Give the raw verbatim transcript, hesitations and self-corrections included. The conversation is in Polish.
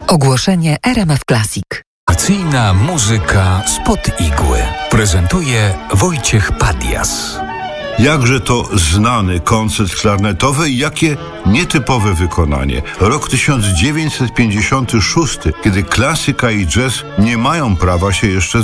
Ogłoszenie R M F Classic. Akcyjna muzyka spod igły. Prezentuje Wojciech Padias. Jakże to znany koncert klarnetowy i jakie nietypowe wykonanie. Rok tysiąc dziewięćset pięćdziesiąty szósty, kiedy klasyka i jazz nie mają prawa się jeszcze